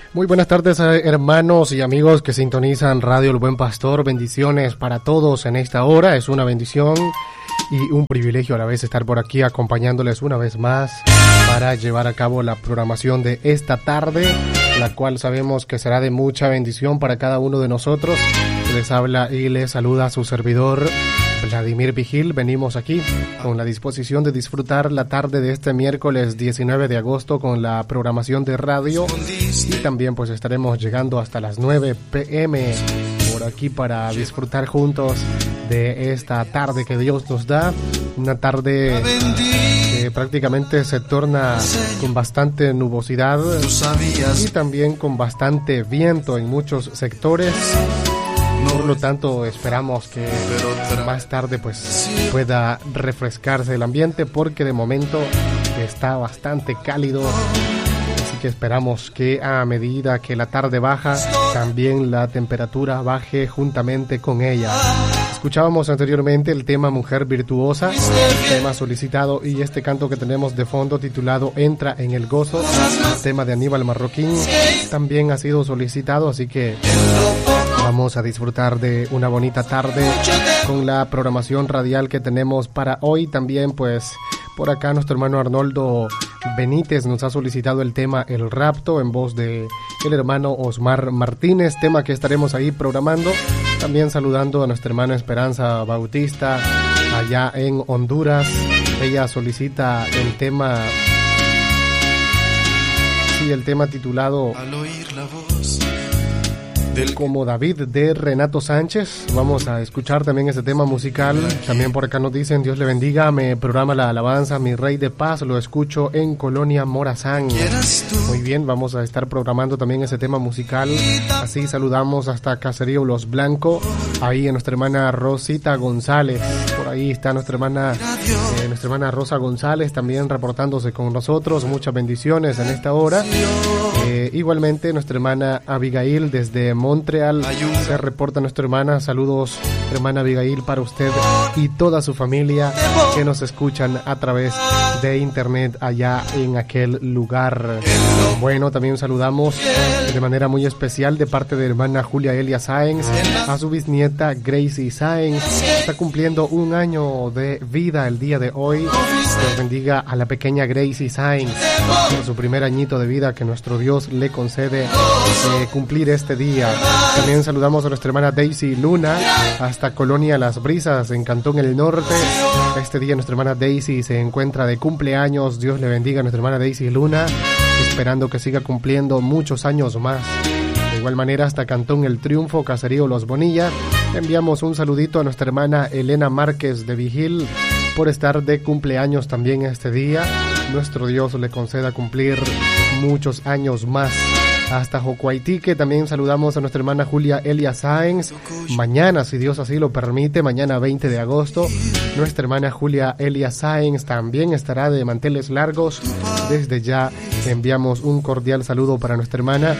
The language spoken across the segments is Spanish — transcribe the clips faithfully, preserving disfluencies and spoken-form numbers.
Muy buenas tardes, hermanos y amigos que sintonizan Radio El Buen Pastor. Bendiciones para todos en esta hora. Es una bendición y un privilegio a la vez estar por aquí acompañándoles una vez más para llevar a cabo la programación de esta tarde, la cual sabemos que será de mucha bendición para cada uno de nosotros. Les habla y les saluda a su servidor Vladimir Vigil. Venimos aquí con la disposición de disfrutar la tarde de este miércoles diecinueve de agosto con la programación de radio, y también pues estaremos llegando hasta las nueve pe eme por aquí para disfrutar juntos de esta tarde que Dios nos da, una tarde que prácticamente se torna con bastante nubosidad y también con bastante viento en muchos sectores. Por lo tanto, esperamos que más tarde pues pueda refrescarse el ambiente, porque de momento está bastante cálido. Así que esperamos que a medida que la tarde baja, también la temperatura baje juntamente con ella. Escuchábamos anteriormente el tema Mujer Virtuosa, tema solicitado, y este canto que tenemos de fondo titulado Entra en el Gozo, el tema de Aníbal Marroquín, también ha sido solicitado, así que vamos a disfrutar de una bonita tarde con la programación radial que tenemos para hoy. También pues por acá nuestro hermano Arnoldo Benítez nos ha solicitado el tema El Rapto en voz de el hermano Osmar Martínez, tema que estaremos ahí programando. También saludando a nuestra hermana Esperanza Bautista allá en Honduras. Ella solicita el tema, sí, el tema titulado Al oír la voz Como David, de Renato Sánchez. Vamos a escuchar también ese tema musical. También por acá nos dicen: Dios le bendiga, me programa la alabanza Mi Rey de Paz, lo escucho en Colonia Morazán. Muy bien, vamos a estar programando también ese tema musical. Así saludamos hasta Caserío Los Blancos, ahí a nuestra hermana Rosita González. Por ahí está nuestra hermana eh, nuestra hermana Rosa González también reportándose con nosotros. Muchas bendiciones en esta hora. Eh, igualmente nuestra hermana Abigail desde Montreal se reporta nuestra hermana. Saludos, hermana Abigail, para usted y toda su familia que nos escuchan a través de internet allá en aquel lugar. Bueno, también saludamos de manera muy especial de parte de hermana Julia Elia Sáenz a su bisnieta Gracie Sáenz. Está cumpliendo un año de vida el día de hoy. Dios bendiga a la pequeña Gracie Sáenz por su primer añito de vida, que nuestro Dios le concede eh, cumplir este día. También saludamos a nuestra hermana Daisy Luna hasta Colonia Las Brisas en Cantón El Norte. Este día nuestra hermana Daisy se encuentra de cumpleaños. Dios le bendiga a nuestra hermana Daisy Luna, esperando que siga cumpliendo muchos años más. De igual manera hasta Cantón El Triunfo, Caserío Los Bonilla, enviamos un saludito a nuestra hermana Elena Márquez de Vigil por estar de cumpleaños también este día. Nuestro Dios le conceda cumplir muchos años más. Hasta Jocuaitique también saludamos a nuestra hermana Julia Elia Sáenz. Mañana, si Dios así lo permite, mañana veinte de agosto, nuestra hermana Julia Elia Sáenz también estará de manteles largos. Desde ya enviamos un cordial saludo para nuestra hermana,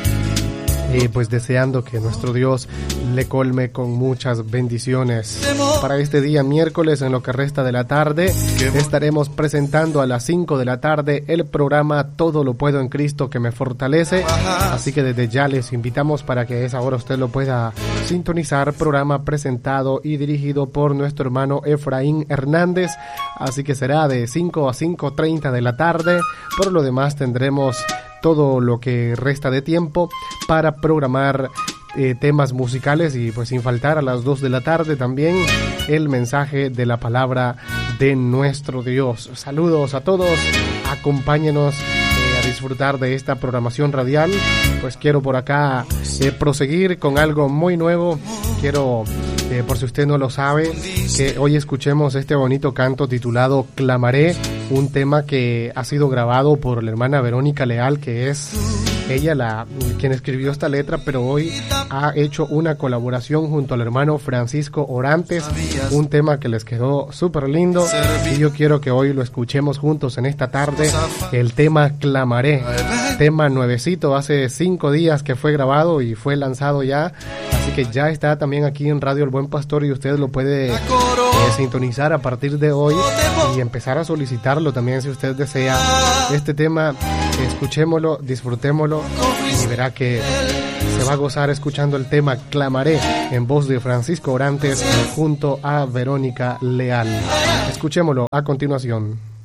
eh, pues deseando que nuestro Dios le colme con muchas bendiciones. Para este día miércoles, en lo que resta de la tarde, estaremos presentando a las cinco de la tarde el programa Todo lo puedo en Cristo que me fortalece. Así que desde ya les invitamos para que a esa hora usted lo pueda sintonizar. Programa presentado y dirigido por nuestro hermano Efraín Hernández. Así que será de cinco a cinco treinta de la tarde. Por lo demás tendremos todo lo que resta de tiempo para programar eh, temas musicales, y pues sin faltar a las dos de la tarde también el mensaje de la palabra de nuestro Dios. Saludos a todos, acompáñenos eh, a disfrutar de esta programación radial. Pues quiero por acá eh, proseguir con algo muy nuevo. Quiero, eh, por si usted no lo sabe, que hoy escuchemos este bonito canto titulado Clamaré, un tema que ha sido grabado por la hermana Verónica Leal, que es ella la quien escribió esta letra, pero hoy ha hecho una colaboración junto al hermano Francisco Orantes, un tema que les quedó súper lindo, y yo quiero que hoy lo escuchemos juntos en esta tarde. El tema Clamaré, tema nuevecito, hace cinco días que fue grabado y fue lanzado ya, así que ya está también aquí en Radio El Buen Pastor, y usted lo puede eh, sintonizar a partir de hoy y empezar a solicitarlo también si usted desea. Este tema escuchémoslo, disfrutémoslo y verá que se va a gozar escuchando el tema Clamaré en voz de Francisco Orantes junto a Verónica Leal. Escuchémoslo a continuación.